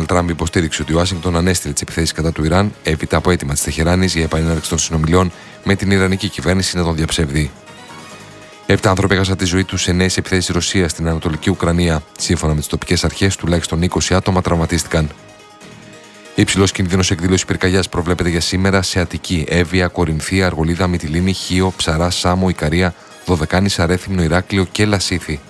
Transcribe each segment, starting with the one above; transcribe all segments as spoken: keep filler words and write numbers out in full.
Τραμπ υποστήριξε ότι η Ουάσιγκτον ανέστειλε τις επιθέσεις κατά του Ιράν έπειτα από αίτημα της Τεχεράνης για επανέναρξη των συνομιλιών με την Ιρανική κυβέρνηση να τον διαψεύδει. Επτά άνθρωποι έχασαν τη ζωή τους σε νέες επιθέσεις της Ρωσίας στην Ανατολική Ουκρανία. Σύμφωνα με τις τοπικές αρχές, τουλάχιστον είκοσι άτομα τραυματίστηκαν. Υψηλός κίνδυνος εκδήλωση πυρκαγιάς προβλέπεται για σήμερα σε Αττική, Εύβοια, Κορινθία, Αργολίδα, Μυτιλήνη, Χίο, Ψαρά, Σάμο, Ικαρία, Δωδεκάνη, Αρέθυμνο, Ηράκλειο και Λασίθι.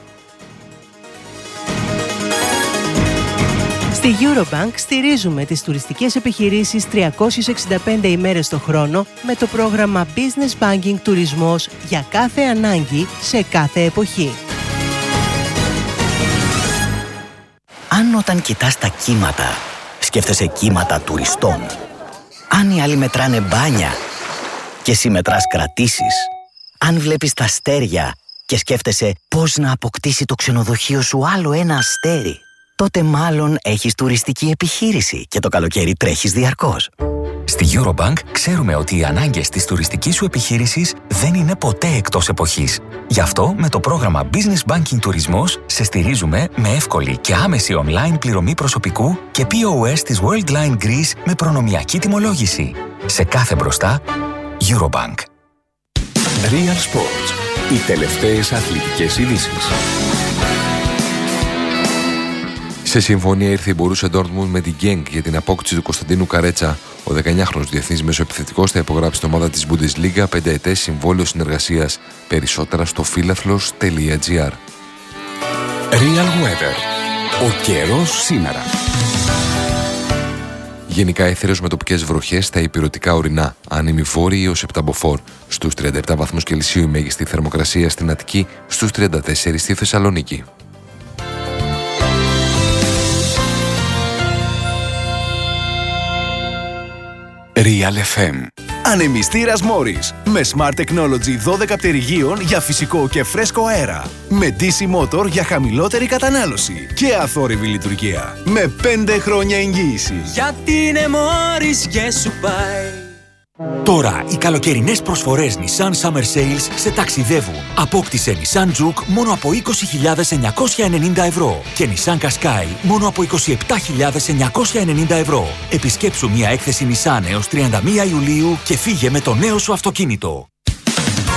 Στη Eurobank στηρίζουμε τις τουριστικές επιχειρήσεις τριακόσιες εξήντα πέντε ημέρες το χρόνο με το πρόγραμμα Business Banking Τουρισμός για κάθε ανάγκη σε κάθε εποχή. Αν όταν κοιτάς τα κύματα, σκέφτεσαι κύματα τουριστών. Αν οι άλλοι μετράνε μπάνια και εσύ μετράς κρατήσεις. Αν βλέπεις τα αστέρια και σκέφτεσαι πώς να αποκτήσει το ξενοδοχείο σου άλλο ένα αστέρι, τότε μάλλον έχεις τουριστική επιχείρηση και το καλοκαίρι τρέχεις διαρκώς. Στη Eurobank ξέρουμε ότι οι ανάγκες της τουριστικής σου επιχείρησης δεν είναι ποτέ εκτός εποχής. Γι' αυτό με το πρόγραμμα Business Banking Τουρισμός σε στηρίζουμε με εύκολη και άμεση online πληρωμή προσωπικού και πι ο ες της Worldline Greece με προνομιακή τιμολόγηση. Σε κάθε μπροστά, Eurobank. Real Sports. Οι τελευταίες αθλητικές ειδήσεις. Σε συμφωνία ήρθε η Μπορούσια Ντόρτμουντ με την Γκένγκ για την απόκτηση του Κωνσταντίνου Καρέτσα. Ο δεκαεννιάχρονος διεθνής μεσοεπιθετικός θα υπογράψει την ομάδα της Bundesliga πενταετές συμβόλαιο συνεργασίας. Περισσότερα στο φίλαθλος τελεία τζι άρ. Real Weather. Ο καιρός σήμερα. Γενικά έθερος με τοπικές βροχές στα ηπειρωτικά ορεινά, άνεμοι βόρειοι έως επταμποφόρ. Στους τριάντα επτά βαθμούς Κελσίου η μέγιστη θερμοκρασία στην Αττική, στους τριάντα τέσσερα στη Θεσσαλονίκη. Real εφ εμ. Ανεμιστήρας Morris. Με Smart Technology δώδεκα πτερυγίων για φυσικό και φρέσκο αέρα. Με ντι σι Motor για χαμηλότερη κατανάλωση. Και αθόρυβη λειτουργία. Με πέντε χρόνια εγγύηση. Γιατί είναι Morris και σου πάει. Τώρα οι καλοκαιρινές προσφορές Nissan Summer Sales σε ταξιδεύουν. Απόκτησε Nissan Juke μόνο από είκοσι χιλιάδες εννιακόσια ενενήντα ευρώ και Nissan Qashqai μόνο από είκοσι επτά χιλιάδες εννιακόσια ενενήντα ευρώ. Επισκέψου μια έκθεση Nissan έως τριάντα μία Ιουλίου και φύγε με το νέο σου αυτοκίνητο.